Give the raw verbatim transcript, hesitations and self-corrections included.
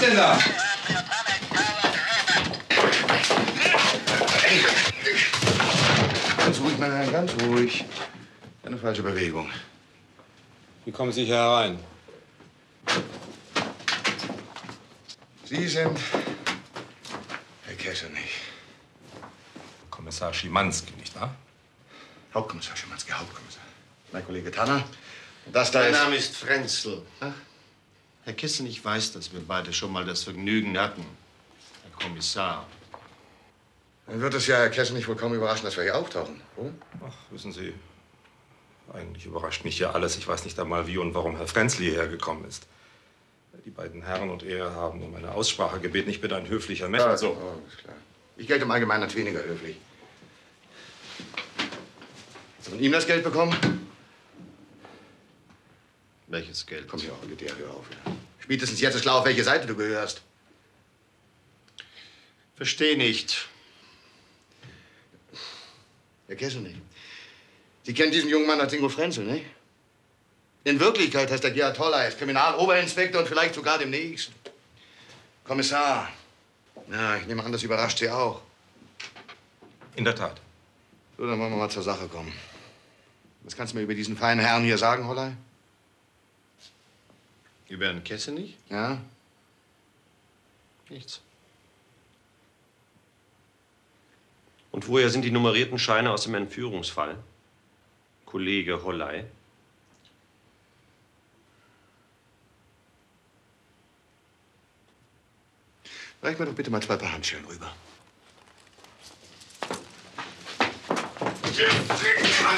denn da? Ganz ruhig, mein Herr, ganz ruhig. Eine falsche Bewegung. Wie kommen Sie hier herein? Sie sind Herr Kessenich. Kommissar Schimanski, nicht wahr? Hauptkommissar Schimanski, Hauptkommissar. Mein Kollege Tanner. Und das da Mein ist... Name ist Frenzel. Ach? Herr Kessenich weiß, dass wir beide schon mal das Vergnügen hatten. Herr Kommissar. Dann wird es ja Herr Kessenich wohl kaum überraschen, dass wir hier auftauchen, oder? Ach, wissen Sie, eigentlich überrascht mich hier alles. Ich weiß nicht einmal, wie und warum Herr Frenzel hierher gekommen ist. Die beiden Herren und er haben um eine Aussprache gebeten. Ich bin ein höflicher Mensch. Ja, Also, oh, ist klar. Ich gelte im Allgemeinen als weniger höflich. Hast du von ihm das Geld bekommen? Welches Geld? Komm hier, bitte, hör auf. Ja. Spätestens jetzt ist klar, auf welche Seite du gehörst. Versteh nicht. Herr Kessenich, Sie kennen diesen jungen Mann als Ingo Frenzel, nicht? In Wirklichkeit heißt er Gerhard Holler, ist Kriminaloberinspektor und vielleicht sogar demnächst Kommissar. Na, ich nehme an, das überrascht Sie auch. in der Tat. So, dann wollen wir mal zur Sache kommen. Was kannst du mir über diesen feinen Herrn hier sagen, Holler? Über Herrn Kessenich? Ja? Nichts. Und woher sind die nummerierten Scheine aus dem Entführungsfall? Kollege Holley. Reich mir doch bitte mal zwei Paar Handschellen rüber.